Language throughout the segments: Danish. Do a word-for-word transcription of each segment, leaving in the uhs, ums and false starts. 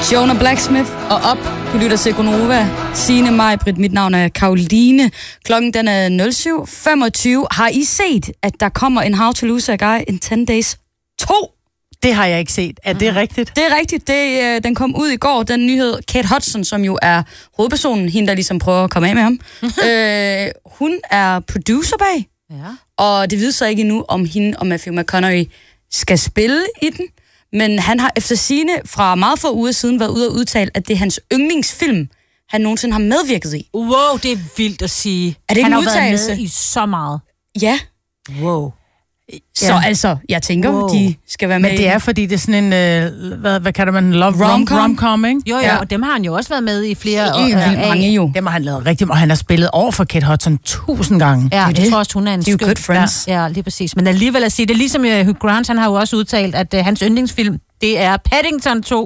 Jonah Blacksmith og op. Du lytter til Gonova. Signe, mig, Britt, mit navn er Karoline. Klokken den er nul syv femogtyve. Har I set, at der kommer en How to Lose a Guy in ten days to? Det har jeg ikke set. Er det rigtigt? Det er rigtigt. Det, øh, den kom ud i går, den nyhed. Kate Hudson, som jo er hovedpersonen, hende der ligesom prøver at komme af med ham. øh, hun er producer bag. Ja. Og det viser sig ikke endnu, om hende og Matthew McConaughey skal spille i den. Men han har efter sigende fra meget få uger siden været ude og udtale, at det er hans yndlingsfilm, han nogensinde har medvirket i. Wow, det er vildt at sige. Er det ikke han en har udtalelse? været med i så meget. Ja. Wow. Så Ja. altså, jeg tænker, Wow. de skal være med. Men det er, fordi det er sådan en, øh, hvad, hvad kalder man, love Rom-com? rom, rom-com, ikke? Jo, jo, Ja. og dem har han jo også været med i flere år. Helt vildt mange jo. Dem har han lavet rigtig, og han har spillet over for Kate Hudson tusind gange. Ja, jeg tror også, hun er en De er jo skøn- good friends. Ja, ja, lige præcis. Men alligevel at sige, det er ligesom uh, Hugh Grant, han har jo også udtalt, at uh, hans yndlingsfilm, det er Paddington to.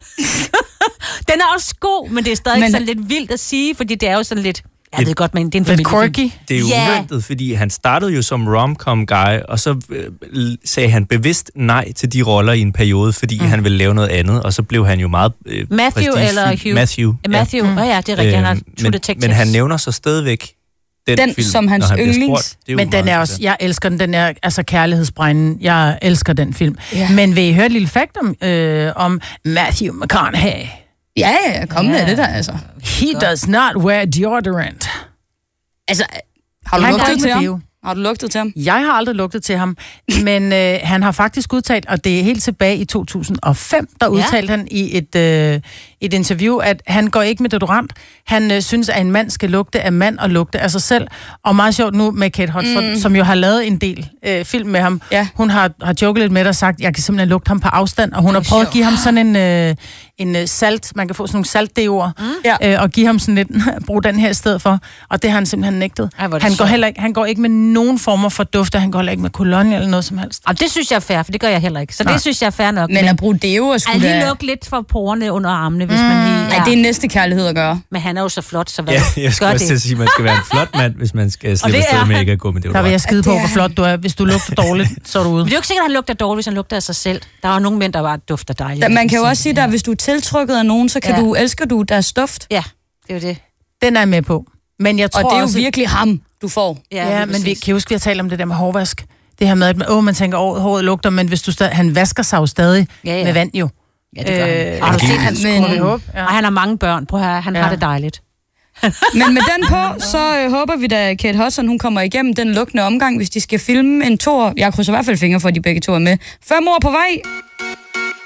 Den er også god, men det er stadig Men- sådan lidt vildt at sige, fordi det er jo sådan lidt... Jeg ved godt, men det er en Lidt familiefilm. quirky. Det er jo Ja. uventet, fordi han startede jo som rom-com guy, og så øh, sagde han bevidst nej til de roller i en periode, fordi mm. han ville lave noget andet, og så blev han jo meget øh, Matthew eller prestigefyldt. Hugh? Matthew. Matthew, ja, oh, ja det er rigtigt, han har Øh, True men, Detectives. men han nævner så stadigvæk den, Den film, som hans når han bliver yndlings. spurgt. Det er jo Men den meget er også, sådan. jeg elsker den, den er altså kærlighedsbrænden. Jeg elsker den film. Ja. Men vil I høre et lille fact om, øh, om Matthew McConaughey? Ja, ja, kom med det der, altså. He does not wear deodorant. Altså, har du Han går lugtet ikke til med ham? deo. Har du lugtet til ham? Jeg har aldrig lugtet til ham, men øh, han har faktisk udtalt, og det er helt tilbage i to tusind og fem, der udtalte ja. han i et, øh, et interview, at han går ikke med deodorant. Han øh, synes, at en mand skal lugte af mand og lugte af sig selv. Og meget sjovt nu med Kate Hudson, mm. som jo har lavet en del øh, film med ham. Ja. Hun har, har joket lidt med det og sagt, at jeg kan simpelthen lugte ham på afstand, og hun har prøvet at give ham sådan en, øh, en øh, salt, man kan få sådan nogle saltdeoer, mm. Ja. øh, og give ham sådan lidt, brug den her i stedet for, og det har han simpelthen nægtet. Ej, hvor er det han, går sjovt. heller ikke, han går ikke med nogen former for dufte, han går heller ikke med cologne eller noget som helst. Og det synes jeg er fair, for det gør jeg heller ikke. Så Nej. det synes jeg er fair nok. Men at bruge deo er at sgu lige da... lukke lidt for porerne under armene, hvis mm. man lige... Ja, det er næste kærlighed at gøre. Men han er jo så flot, så hvad Ja, gør jeg skulle også til det? at sige, at man skal være en flot mand, hvis man skal slippe det afsted er med han. ikke at gå med det. Der vil jeg skide på, hvor flot du er. Hvis du lugter dårligt, så er du ude. Men det er jo ikke sikkert, at han lugter dårligt, hvis han lugter af sig selv. Der er jo nogle mænd, der bare dufter dejligt. Da, man kan jo også sige, at hvis du er tiltrykket af nogen, så kan Ja. du, elsker du deres duft. Ja, det er jo det. Den er jeg med på. Men jeg tror Og det er jo også, virkelig ham, du får. Ja, lige ja men vi præcis. kan huske, vi har talt om det der med hårvask. Det her med, at åh, man tænker, åh, håret lugter, men hvis du stadig, han vasker sig jo stadig Ja, ja. med vand jo. Ja, det gør han. Øh, Har du set hans men- krop? Ja. Og han har mange børn. Prøv at høre, han Ja. har det dejligt. Men med den på, så øh, håber vi da, at Kate Hudson, hun kommer igennem den lukkende omgang, hvis de skal filme en toer. Jeg krydser i hvert fald fingre for, at de begge to er med. Fem år på vej.